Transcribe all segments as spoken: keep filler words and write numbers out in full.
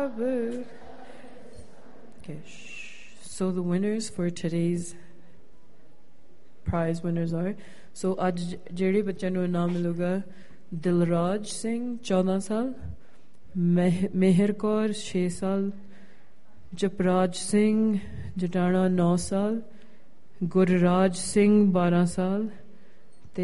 Okay, so the winners for today's prize winners are, so ਅੱਜ ਜਿਹੜੇ ਬੱਚਿਆਂ ਨੂੰ ਇਨਾਮ ਮਿਲੂਗਾ ਦਿਲਰਾਜ ਸਿੰਘ ਚੌਦਾਂ ਸਾਲ, ਮਿਹਰ ਕੌਰ ਛੇ ਸਾਲ, ਜਪਰਾਜ ਸਿੰਘ ਜਟਾਣਾ ਨੌ ਸਾਲ, ਗੁਰਰਾਜ ਸਿੰਘ ਬਾਰਾਂ ਸਾਲ ਤੇ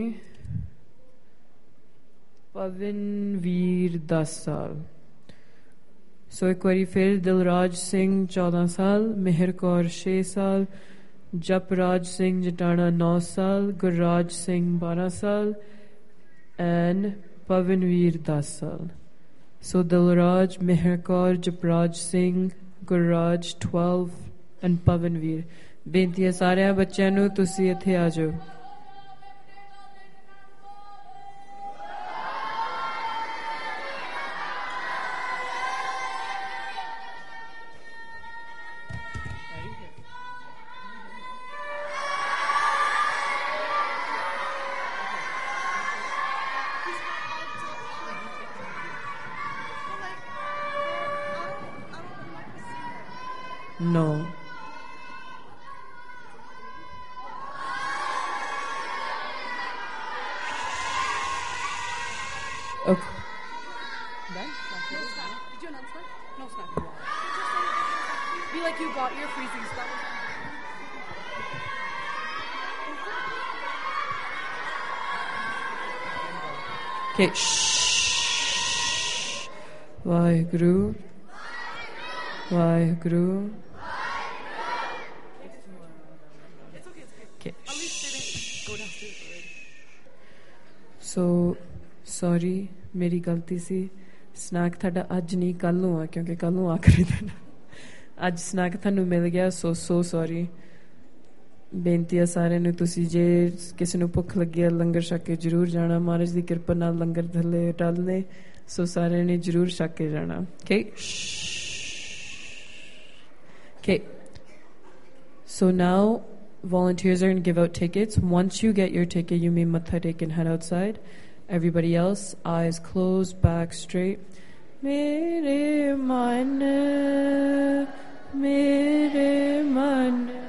ਪਵਨਵੀਰ ਦਸ ਸਾਲ। ਸੋ ਇੱਕ ਵਾਰੀ ਫਿਰ ਦਿਲਰਾਜ ਸਿੰਘ ਚੌਦਾਂ ਸਾਲ, ਮਿਹਰ ਕੌਰ ਛੇ ਸਾਲ, ਜਪਰਾਜ ਸਿੰਘ ਜਟਾਣਾ ਨੌ ਸਾਲ, ਗੁਰਰਾਜ ਸਿੰਘ ਬਾਰਾਂ ਸਾਲ and ਪਵਨਵੀਰ ਦਸ ਸਾਲ। So Dilraj, Meher Kaur, Japraj Singh, Gurraj twelve and Pavanveer। ਬੇਨਤੀ ਹੈ ਸਾਰਿਆਂ ਬੱਚਿਆਂ ਨੂੰ ਤੁਸੀਂ ਇੱਥੇ ਆ ਜਾਓ। No. Okay. Done? No snack. Did you announce that? No snack. Be like you got your freezing stuff. Okay. Shh. Vaheguru. Vaheguru. So sorry ਮੇਰੀ ਗਲਤੀ ਸੀ। ਸਨੈਕ ਤੁਹਾਡਾ ਅੱਜ ਨਹੀਂ ਕੱਲ ਨੂੰ ਆ ਕਿਉਂਕਿ ਕੱਲ ਨੂੰ ਆਖਰੀ ਦਿਨ। ਅੱਜ ਸਨੈਕ ਤੁਹਾਨੂੰ ਮਿਲ ਗਿਆ ਸੋ ਸੋ ਸੌਰੀ। ਬੇਨਤੀ ਆ ਸਾਰਿਆਂ ਨੂੰ ਤੁਸੀਂ ਜੇ ਕਿਸੇ ਨੂੰ ਭੁੱਖ ਲੱਗੀ ਆ ਲੰਗਰ ਛਕ ਕੇ ਜ਼ਰੂਰ ਜਾਣਾ। ਮਹਾਰਾਜ ਦੀ ਕਿਰਪਾ ਨਾਲ ਲੰਗਰ ਥੱਲੇ ਟਲ ਨੇ ਸੋ ਸਾਰਿਆਂ ਨੇ ਜ਼ਰੂਰ ਛਕ ਕੇ ਜਾਣਾ। Okay okay so now volunteers are going to give out tickets. Once you get your ticket, you may matha take and head outside. Everybody else, eyes closed, back straight. Mere man, mere man.